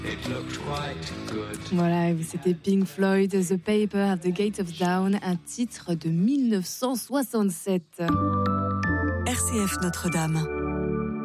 Voilà, c'était Pink Floyd, The Paper at the Gate of Dawn, un titre de 1967. RCF Notre-Dame.